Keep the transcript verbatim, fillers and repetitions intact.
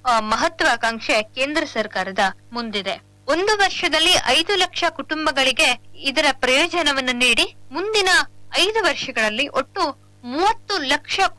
ಮಹತ್ವಾಕಾಂಕ್ಷೆ ಕೇಂದ್ರ ಸರ್ಕಾರದ ಮುಂದಿದೆ. ಒಂದು ವರ್ಷದಲ್ಲಿ ಐದು ಲಕ್ಷ ಕುಟುಂಬಗಳಿಗೆ ಇದರ ಪ್ರಯೋಜನವನ್ನು ನೀಡಿ ಮುಂದಿನ ಐದು ವರ್ಷಗಳಲ್ಲಿ ಒಟ್ಟು ಮೂವತ್ತು ಲಕ್ಷ